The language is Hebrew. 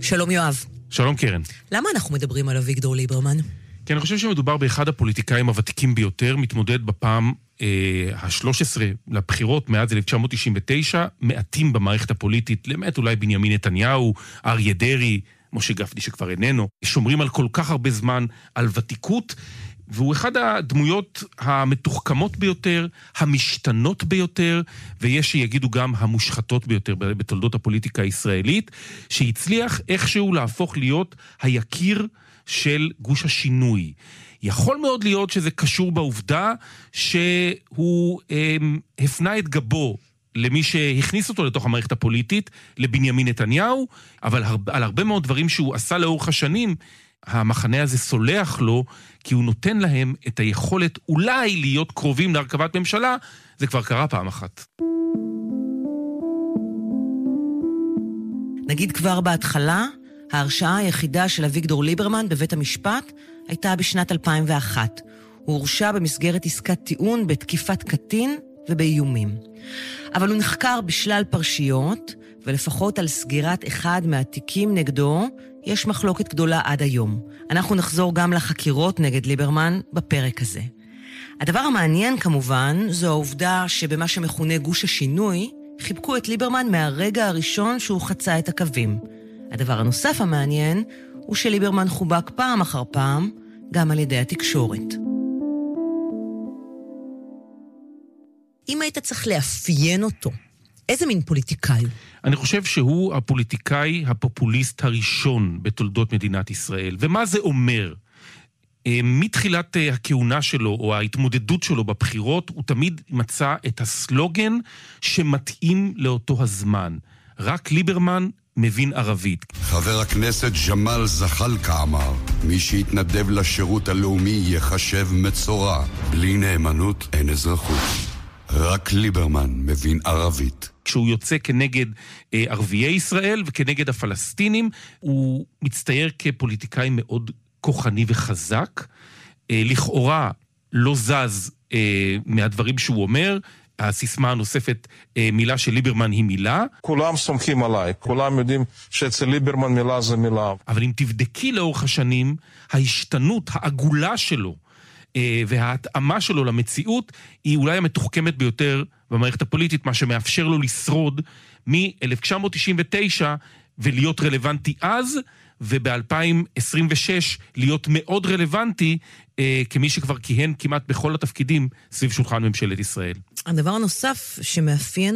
שלום יואב. שלום קרן. למה אנחנו מדברים על אביגדור ליברמן? כי אני חושב שמדובר באחד הפוליטיקאים הוותיקים ביותר, מתמודד בפעם ה-13 לבחירות מאז 1999, מעטים במערכת הפוליטית, למעט אולי בנימין נתניהו, אריה דרעי, משה גפני שכבר איננו, שומרים על כל כך הרבה זמן על ותיקות, והוא אחד הדמויות המתוחכמות ביותר, המשתנות ביותר, ויש שיגידו גם המושחתות ביותר בתולדות הפוליטיקה הישראלית, שהצליח איכשהו להפוך להיות היקיר של גוש השינוי. יכול מאוד להיות שזה קשור בעובדה שהוא הפנה את גבו למי שהכניס אותו לתוך המערכת הפוליטית, לבנימין נתניהו, אבל על הרבה מאוד דברים שהוא עשה לאורך השנים, המחנה הזה סולח לו, כי הוא נותן להם את היכולת אולי להיות קרובים להרכבת ממשלה. זה כבר קרה פעם אחת. נגיד כבר בהתחלה, ההרשעה היחידה של אביגדור ליברמן בבית המשפט הייתה בשנת 2001. הוא הורשע במסגרת עסקת טיעון בתקיפת קטין ובאיומים. אבל הוא נחקר בשלל פרשיות, ולפחות על סגירת אחד מהתיקים נגדו יש מחלוקת גדולה עד היום. אנחנו נחזור גם לחקירות נגד ליברמן בפרק הזה. הדבר המעניין כמובן זו העובדה שבמה שמכונה גוש השינוי חיבקו את ליברמן מהרגע הראשון שהוא חצה את הקווים. הדבר הנוסף המעניין הוא שליברמן חובק פעם אחר פעם גם על ידי התקשורת. אם היית צריך לאפיין אותו, איזה מין פוליטיקאי? אני חושב שהוא הפוליטיקאי הפופוליסט הראשון בתולדות מדינת ישראל. ומה זה אומר? מתחילת הכהונה שלו או ההתמודדות שלו בבחירות, הוא תמיד מצא את הסלוגן שמתאים לאותו הזמן. רק ליברמן מבין ערבית. חבר הכנסת ג'מאל זחאלקה אמר, מי שיתנדב לשירות הלאומי יחשב מצורע. בלי נאמנות אין אזרחות. רק ליברמן מבין ערבית. כשהוא יוצא כנגד ערביי ישראל וכנגד הפלסטינים, הוא מצטייר כפוליטיקאי מאוד כוחני וחזק. לכאורה לא זז מהדברים שהוא אומר. הסיסמה הנוספת, מילה של ליברמן היא מילה. כולם סומכים עליי, כולם יודעים שאצל ליברמן מילה זה מילה. אבל אם תבדקי לאורך השנים, ההשתנות, העגולה שלו, וההתאמה שלו למציאות היא אולי המתוחכמת ביותר במערכת הפוליטית, מה שמאפשר לו לשרוד מ-1999 ולהיות רלוונטי אז, וב-2026 להיות מאוד רלוונטי כמי שכבר כיהן כמעט בכל התפקידים סביב שולחן ממשלת ישראל. הדבר הנוסף שמאפיין